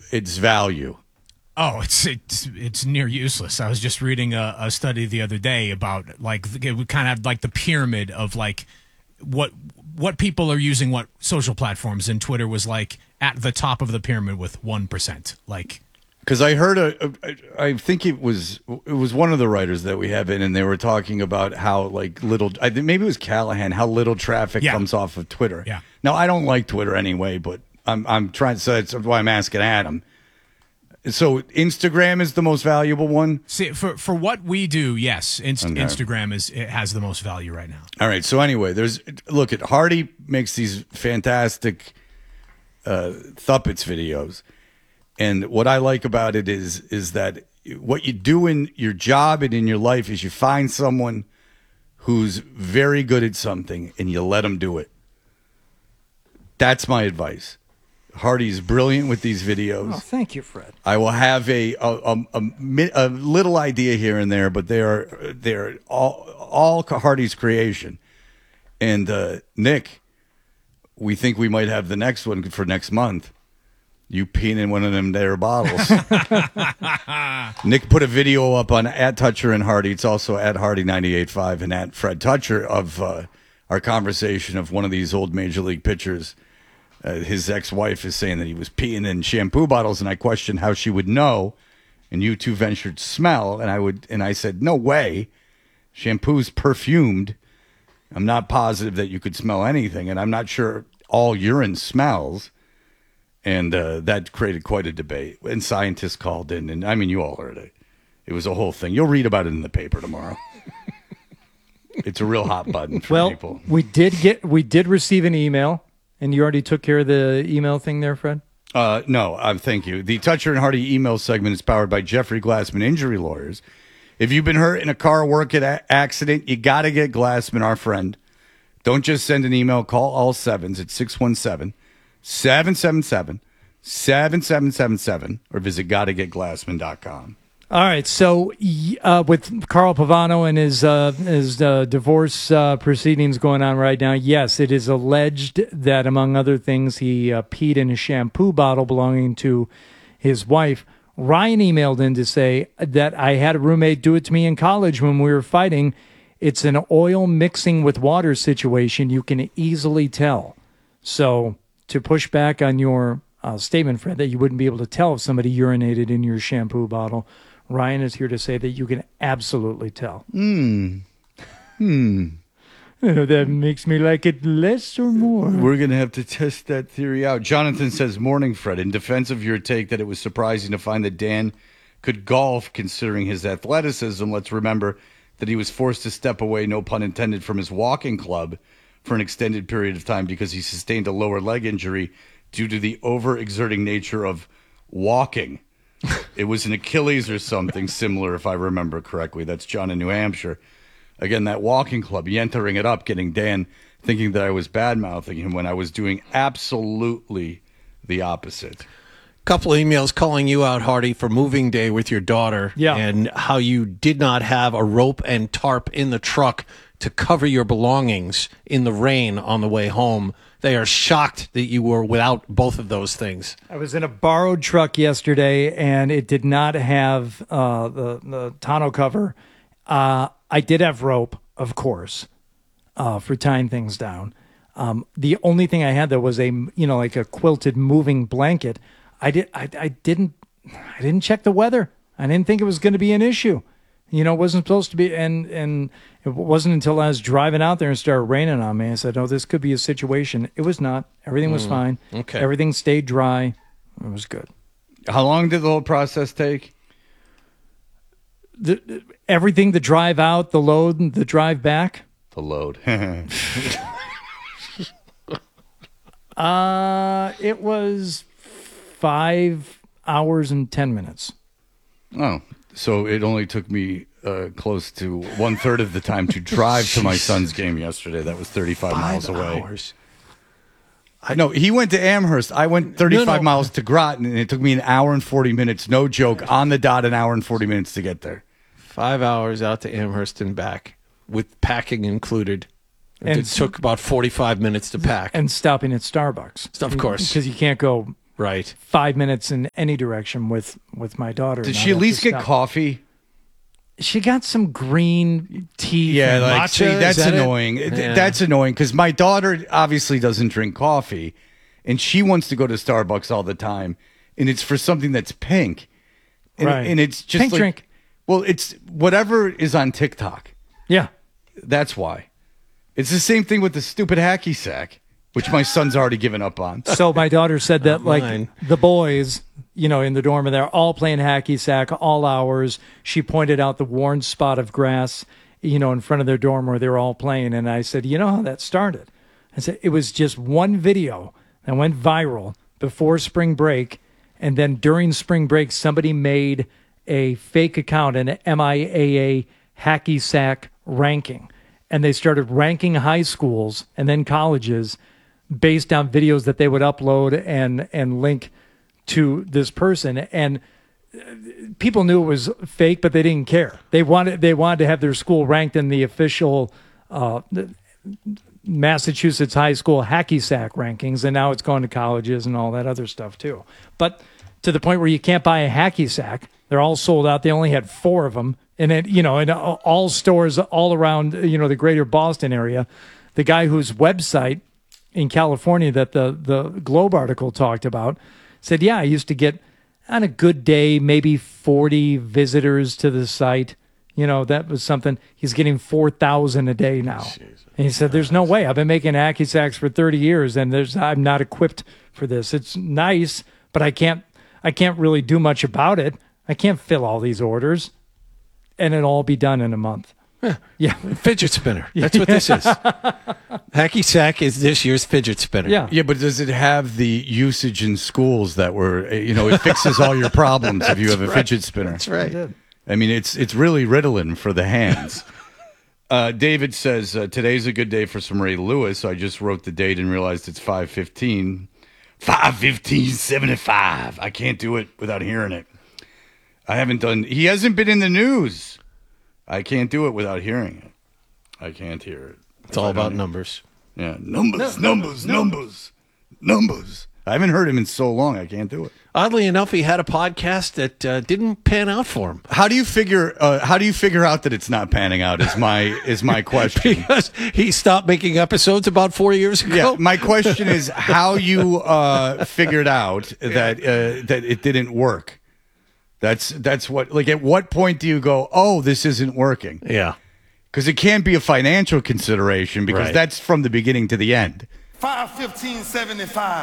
its value? Oh, it's near useless. I was just reading a study the other day about like we kind of have like the pyramid of like what people are using what social platforms, and Twitter was like at the top of the pyramid with 1%. Like, because I heard I think it was one of the writers that we have in, and they were talking about how like little, I think maybe it was Callahan, how little traffic comes off of Twitter. Yeah. Now I don't like Twitter anyway, but I'm trying. So that's why I'm asking Adam. So Instagram is the most valuable one? See, for what we do, yes, Instagram has the most value right now. All right. So anyway, look at Hardy makes these fantastic Thuppets videos, and what I like about it is that what you do in your job and in your life is you find someone who's very good at something and you let them do it. That's my advice. Hardy's brilliant with these videos. Oh, thank you, Fred. I will have a little idea here and there, but they're all Hardy's creation. And Nick, we think we might have the next one for next month. You peeing in one of them there bottles. Nick put a video up on @Toucher and Hardy. It's also @Hardy985 and @FredToucher of our conversation of one of these old Major League pitchers. His ex-wife is saying that he was peeing in shampoo bottles, and I questioned how she would know. And you two ventured smell, and I said, no way. Shampoo's perfumed. I'm not positive that you could smell anything, and I'm not sure all urine smells. And that created quite a debate. And scientists called in, and I mean, you all heard it. It was a whole thing. You'll read about it in the paper tomorrow. It's a real hot button for people. We did receive an email. And you already took care of the email thing there, Fred? No, thank you. The Toucher and Hardy email segment is powered by Jeffrey Glassman Injury Lawyers. If you've been hurt in a car or work accident, you got to get Glassman, our friend. Don't just send an email. Call all sevens at 617-777-7777 or visit gottagetglassman.com. All right, so with Carl Pavano and his divorce proceedings going on right now, yes, it is alleged that, among other things, he peed in a shampoo bottle belonging to his wife. Ryan emailed in to say that I had a roommate do it to me in college when we were fighting. It's an oil mixing with water situation. You can easily tell. So to push back on your statement, Fred, that you wouldn't be able to tell if somebody urinated in your shampoo bottle, Ryan is here to say that you can absolutely tell. That makes me like it less or more. We're going to have to test that theory out. Jonathan says, morning, Fred. In defense of your take that it was surprising to find that Dan could golf considering his athleticism, let's remember that he was forced to step away, no pun intended, from his walking club for an extended period of time because he sustained a lower leg injury due to the overexerting nature of walking. It was an Achilles or something similar, if I remember correctly. That's John in New Hampshire. Again, that walking club, entering it up, getting Dan thinking that I was bad-mouthing him when I was doing absolutely the opposite. Couple of emails calling you out, Hardy, for moving day with your daughter. Yeah. And how you did not have a rope and tarp in the truck to cover your belongings in the rain on the way home. They are shocked that you were without both of those things. I was in a borrowed truck yesterday, and it did not have the tonneau cover. I did have rope, of course, for tying things down. The only thing I had there was like a quilted moving blanket. I didn't check the weather. I didn't think it was going to be an issue. It wasn't supposed to be, and it wasn't until I was driving out there and started raining on me. I said, "Oh, this could be a situation." It was not. Everything was fine. Okay. Everything stayed dry. It was good. How long did the whole process take? Everything, the drive out, the load, and the drive back. The load. It was 5 hours and 10 minutes. Oh, so it only took me close to 1/3 of the time to drive to my son's game yesterday. That was 35 miles away. Hours. No, he went to Amherst. I went 35 miles to Groton, and it took me an hour and 40 minutes. No joke, on the dot, an hour and 40 minutes to get there. 5 hours out to Amherst and back, with packing included. And it took about 45 minutes to pack. And stopping at Starbucks. Of course. Because you can't go Right. 5 minutes in any direction with my daughter. Did and she I'd at have least to get stop. coffee? She got some green tea. Yeah, thing. like, Matcha, see, is that's that it? annoying. Yeah. That's annoying because my daughter obviously doesn't drink coffee, and she wants to go to Starbucks all the time, and it's for something that's pink, and, Right. and it's just Pink like, drink. Well, it's whatever is on TikTok. Yeah. That's why. It's the same thing with the stupid hacky sack, which my son's already given up on. So my daughter said that like mine. the boys, in the dorm, they're all playing hacky sack all hours. She pointed out the worn spot of grass, in front of their dorm where they were all playing. And I said, you know how that started? I said, it was just one video that went viral before spring break. And then during spring break, somebody made a fake account, an MIAA hacky sack ranking. And they started ranking high schools and then colleges based on videos that they would upload and link to this person. And people knew it was fake, but they didn't care. They wanted to have their school ranked in the official Massachusetts high school hacky sack rankings, and now it's going to colleges and all that other stuff too. But to the point where you can't buy a hacky sack. They're all sold out. They only had 4 of them. And it, in all stores all around, the greater Boston area. The guy whose website in California that the Globe article talked about said, yeah, I used to get on a good day, maybe 40 visitors to the site. That was something. He's getting 4,000 a day now. And he said, there's no way. I've been making hacky sacks for 30 years and I'm not equipped for this. It's nice, but I can't really do much about it. I can't fill all these orders, and it'll all be done in a month. Yeah. Fidget spinner. That's what this is. Hacky sack is this year's fidget spinner. Yeah. Yeah, but does it have the usage in schools that were, it fixes all your problems if you have a fidget spinner? That's right. I mean, it's really Ritalin for the hands. David says, today's a good day for some Ray Lewis. I just wrote the date and realized it's 5:15. 5:15:75. I can't do it without hearing it. He hasn't been in the news. I can't do it without hearing it. I can't hear it. It's all about numbers. Yeah, numbers. I haven't heard him in so long. I can't do it. Oddly enough, he had a podcast that didn't pan out for him. How do you figure out that it's not panning out? Is my question. Because he stopped making episodes about 4 years ago. Yeah, my question is how you figured out that it didn't work. That's what, like, at what point do you go, oh, this isn't working? Yeah. Because it can't be a financial consideration because Right. that's from the beginning to the end. 5:15:75.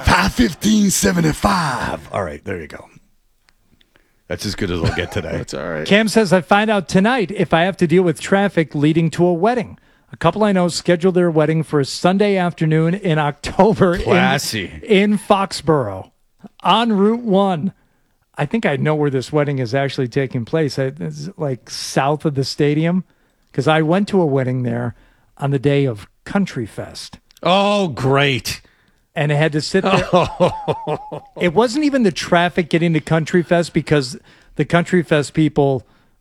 5:15:75. All right, there you go. That's as good as I'll get today. That's all right. Cam says, I find out tonight if I have to deal with traffic leading to a wedding. A couple I know scheduled their wedding for a Sunday afternoon in October Classy. in Foxborough on Route 1. I think I know where this wedding is actually taking place. It's like south of the stadium because I went to a wedding there on the day of Country Fest. Oh, great. And I had to sit there. It wasn't even the traffic getting to Country Fest because the Country Fest people,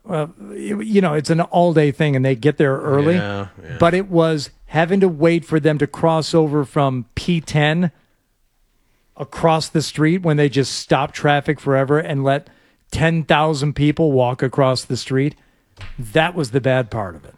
it's an all-day thing and they get there early. Yeah. But it was having to wait for them to cross over from P10 across the street when they just stop traffic forever and let 10,000 people walk across the street. That was the bad part of it.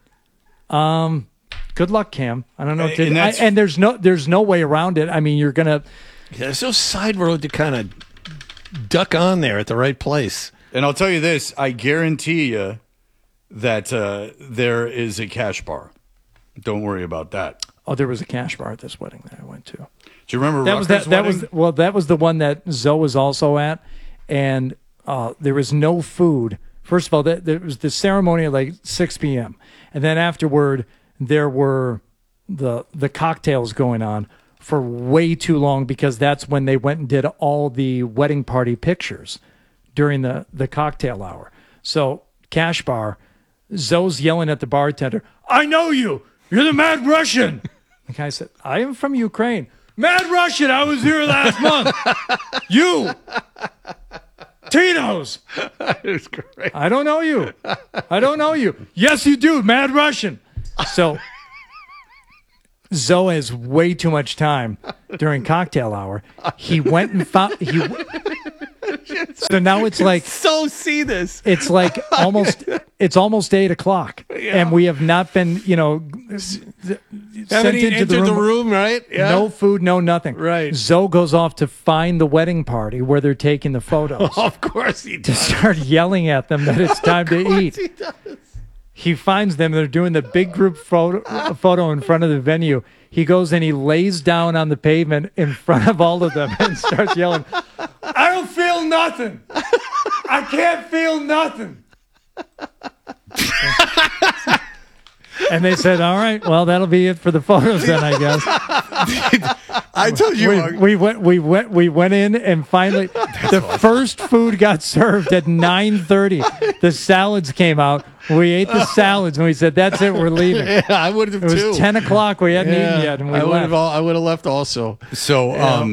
Good luck, Cam. I don't know. And there's no way around it. I mean, you're gonna. Yeah, there's no side road to kind of duck on there at the right place. And I'll tell you this, I guarantee you that there is a cash bar. Don't worry about that. Oh, there was a cash bar at this wedding that I went to. Do you remember That was that was the one that Zoe was also at, and there was no food. First of all, there was the ceremony at like 6 p.m. and then afterward there were the cocktails going on for way too long because that's when they went and did all the wedding party pictures during the cocktail hour. So cash bar, Zoe's yelling at the bartender, "I know you! You're the Mad Russian!" The guy said, "I am from Ukraine." "Mad Russian, I was here last month." "You! Tito's!" That is great. "I don't know you. I don't know you." "Yes, you do, Mad Russian." So Zoe has way too much time during cocktail hour. He went and found. So now it's like see this. it's like almost 8:00, and we have not been sent into the room. Right? Yeah. No food, no nothing. Right. Zoe goes off to find the wedding party where they're taking the photos. Of course he To does. start yelling at them that it's time to eat. He does. He finds them. They're doing the big group photo in front of the venue. He goes and he lays down on the pavement in front of all of them and starts yelling, "I don't feel nothing. I can't feel nothing." And they said, "All right, well, that'll be it for the photos then, I guess." I told you. We went in, and finally the first food got served at 9:30. The salads came out. We ate the salads, and we said, "That's it. We're leaving." Yeah, I would have It was too. 10:00. We hadn't eaten yet, and we left. I would have left also. So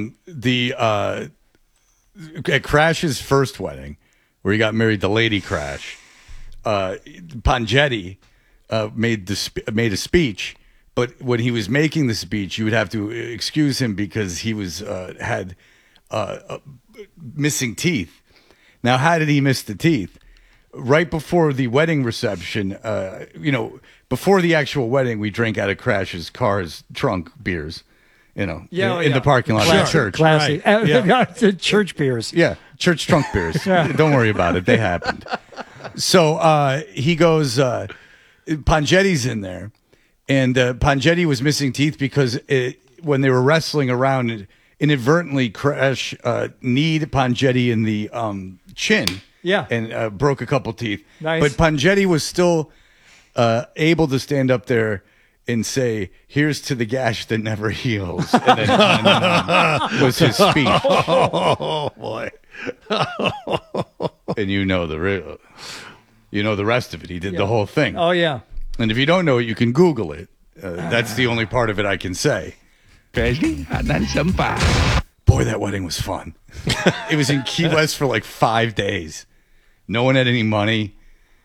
at Crash's first wedding, where he got married to Lady Crash, Pongetti made a speech. But when he was making the speech, you would have to excuse him because he had missing teeth. Now, how did he miss the teeth? Right before the wedding reception, before the actual wedding, we drank out of Crash's car's trunk beers, in the parking lot of the church. Classy. Right. Church beers. Yeah, church trunk beers. Don't worry about it. They happened. So he goes, Pongetti's in there. And Pongetti was missing teeth because when they were wrestling around, inadvertently Crash kneed Pongetti in the chin. Yeah. And broke a couple teeth. Nice. But Pongetti was still able to stand up there and say, "Here's to the gash that never heals." And then was his speech. Oh boy. And the rest of it. He did the whole thing. Oh, yeah. And if you don't know it, you can Google it. That's the only part of it I can say. Boy, that wedding was fun. It was in Key West for like 5 days. No one had any money.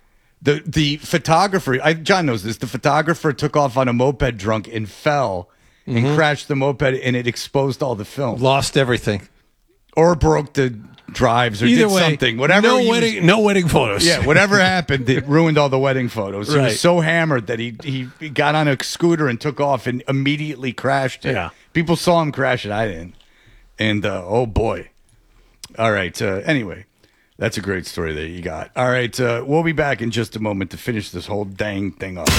The photographer, John knows this, the photographer took off on a moped drunk and fell and crashed the moped, and it exposed all the film. Lost everything. Or broke the drives or Either did way, something. Whatever. No wedding photos. Yeah, whatever happened, it ruined all the wedding photos. He Right. was so hammered that he got on a scooter and took off and immediately crashed it. Yeah. People saw him crash it. I didn't. And, oh, boy. All right. Anyway, that's a great story that you got. All right. We'll be back in just a moment to finish this whole dang thing up.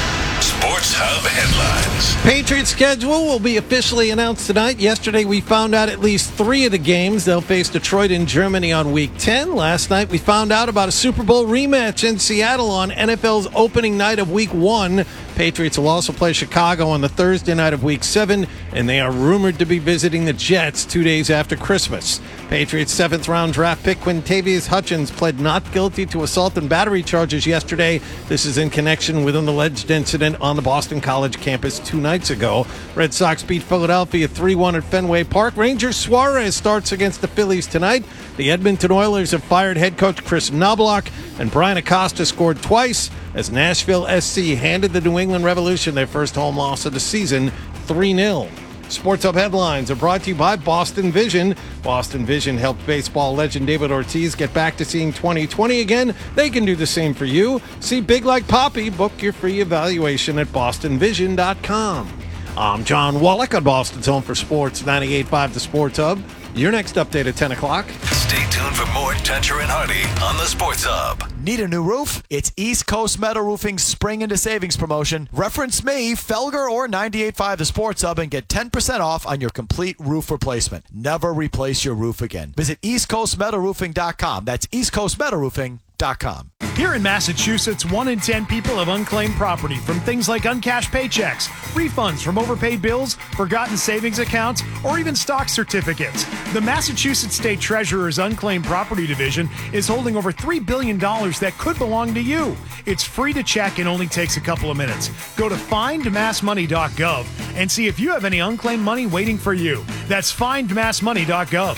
Sports Hub headlines. Patriots schedule will be officially announced tonight. Yesterday, we found out at least 3 of the games. They'll face Detroit and Germany on Week 10. Last night, we found out about a Super Bowl rematch in Seattle on NFL's opening night of Week 1. Patriots will also play Chicago on the Thursday night of Week 7, and they are rumored to be visiting the Jets 2 days after Christmas. Patriots 7th-round draft pick Quintavious Hutchins pled not guilty to assault and battery charges yesterday. This is in connection with an alleged incident on the Boston College campus 2 nights ago. Red Sox beat Philadelphia 3-1 at Fenway Park. Ranger Suarez starts against the Phillies tonight. The Edmonton Oilers have fired head coach Chris Knobloch, and Brian Acosta scored twice as Nashville SC handed the New England Revolution their first home loss of the season, 3-0. Sports Hub headlines are brought to you by Boston Vision. Boston Vision helped baseball legend David Ortiz get back to seeing 20/20 again. They can do the same for you. See Big Like Poppy. Book your free evaluation at bostonvision.com. I'm John Wallach on Boston's Home for Sports, 98.5 The Sports Hub. Your next update at 10 o'clock. Stay tuned for more Toucher and Hardy on the Sports Hub. Need a new roof? It's East Coast Metal Roofing's Spring into Savings promotion. Reference me, Felger or 98.5 The Sports Hub and get 10% off on your complete roof replacement. Never replace your roof again. Visit eastcoastmetalroofing.com. That's eastcoastmetalroofing.com. Here in Massachusetts, 1 in 10 people have unclaimed property from things like uncashed paychecks, refunds from overpaid bills, forgotten savings accounts, or even stock certificates. The Massachusetts State Treasurer's Unclaimed Property Division is holding over $3 billion that could belong to you. It's free to check and only takes a couple of minutes. Go to findmassmoney.gov and see if you have any unclaimed money waiting for you. That's findmassmoney.gov.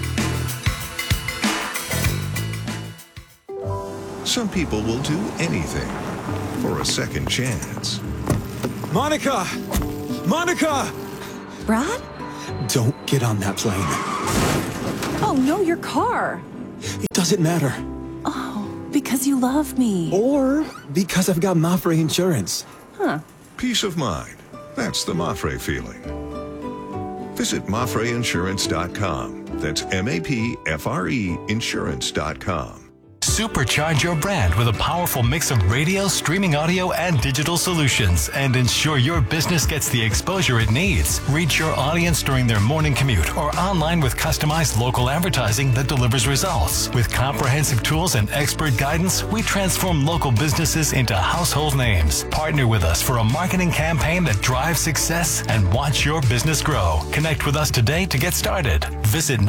Some people will do anything for a second chance. Monica! Monica! Brad? Don't get on that plane. Oh, no, your car. It doesn't matter. Oh, because you love me. Or because I've got Mafre insurance. Huh. Peace of mind. That's the Mafre feeling. Visit MafreInsurance.com. That's MAPFRE Insurance.com. Supercharge your brand with a powerful mix of radio, streaming audio, and digital solutions, and ensure your business gets the exposure it needs. Reach your audience during their morning commute or online with customized local advertising that delivers results. With comprehensive tools and expert guidance, we transform local businesses into household names. Partner with us for a marketing campaign that drives success and watch your business grow. Connect with us today to get started. Visit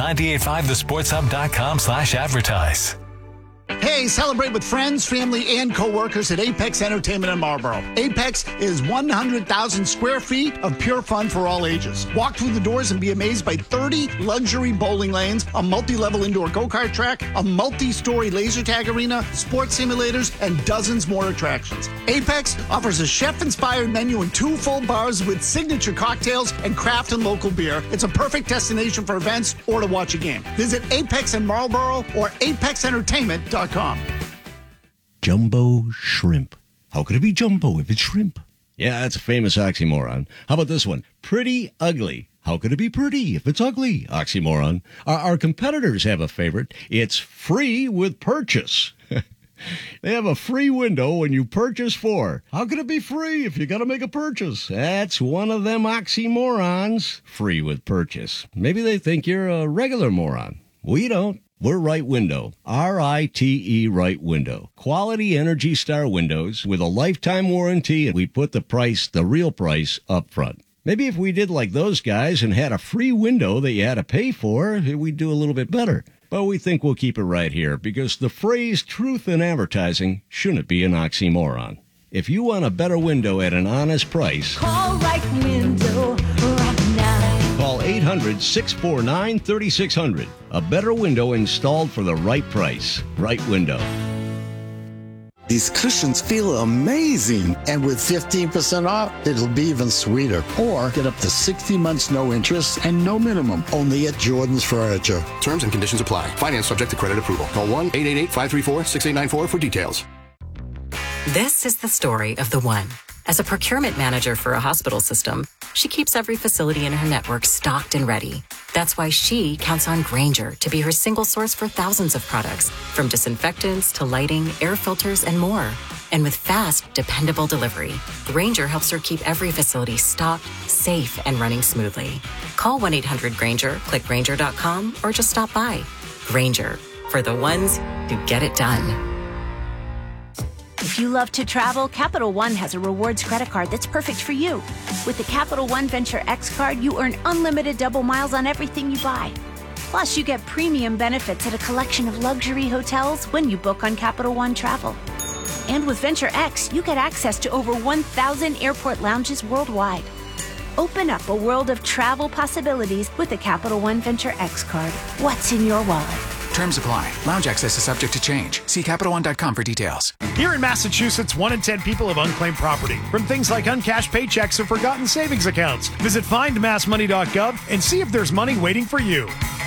985thesportshub.com/advertise. Hey, celebrate with friends, family, and co-workers at Apex Entertainment in Marlboro. Apex is 100,000 square feet of pure fun for all ages. Walk through the doors and be amazed by 30 luxury bowling lanes, a multi-level indoor go-kart track, a multi-story laser tag arena, sports simulators, and dozens more attractions. Apex offers a chef-inspired menu and 2 full bars with signature cocktails and craft and local beer. It's a perfect destination for events or to watch a game. Visit Apex in Marlboro or apexentertainment.com. Jumbo shrimp. How could it be jumbo if it's shrimp? Yeah, that's a famous oxymoron. How about this one? Pretty ugly. How could it be pretty if it's ugly? Oxymoron. Our competitors have a favorite. It's free with purchase. They have a free window when you purchase 4. How could it be free if you got to make a purchase? That's one of them oxymorons. Free with purchase. Maybe they think you're a regular moron. We don't. We're Right Window. RITE Right Window. Quality Energy Star windows with a lifetime warranty, and we put the real price up front. Maybe if we did like those guys and had a free window that you had to pay for, we'd do a little bit better. But we think we'll keep it right here because the phrase truth in advertising shouldn't be an oxymoron. If you want a better window at an honest price, Call Right Window right now. call 800-649-3600. A better window installed for the right price. Right Window. These cushions feel amazing. And with 15% off, it'll be even sweeter. Or get up to 60 months no interest and no minimum. Only at Jordan's Furniture. Terms and conditions apply. Finance subject to credit approval. Call 1-888-534-6894 for details. This is the story of the one. As a procurement manager for a hospital system, she keeps every facility in her network stocked and ready. That's why she counts on Grainger to be her single source for thousands of products, from disinfectants to lighting, air filters, and more. And with fast, dependable delivery, Grainger helps her keep every facility stocked, safe, and running smoothly. Call 1-800-GRAINGER, click Grainger.com, or just stop by. Grainger, for the ones who get it done. If you love to travel, Capital One has a rewards credit card that's perfect for you. With the Capital One Venture X card, you earn unlimited double miles on everything you buy. Plus, you get premium benefits at a collection of luxury hotels when you book on Capital One Travel. And with Venture X, you get access to over 1,000 airport lounges worldwide. Open up a world of travel possibilities with the Capital One Venture X card. What's in your wallet? Terms apply. Lounge access is subject to change. See CapitalOne.com for details. Here in Massachusetts, 1 in 10 people have unclaimed property from things like uncashed paychecks or forgotten savings accounts. Visit findmassmoney.gov and see if there's money waiting for you.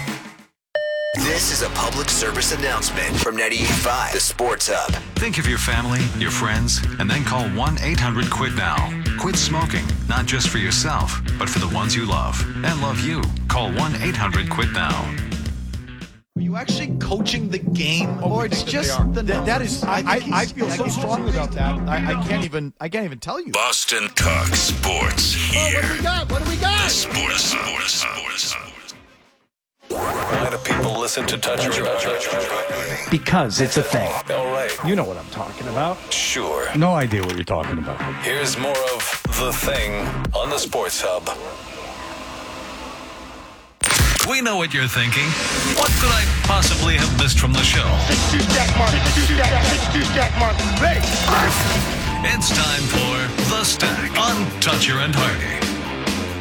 This is a public service announcement from 98.5 The Sports Hub. Think of your family, your friends, and then call 1-800-QUIT-NOW. Quit smoking, not just for yourself, but for the ones you love and love you. Call 1-800-QUIT-NOW. Are you actually coaching the game, or it's just that is? I feel so strongly about that. I can't even tell you. Boston Talk Sports here. What do we got? Sports. Why do people listen to Touch Your Touch? Because it's a thing. All right. You know what I'm talking about. Sure. No idea what you're talking about. Here's more of The Thing on the Sports Hub. We know what you're thinking. What could I possibly have missed from the show? Ready. It's time for The Stack on Toucher and Hardy.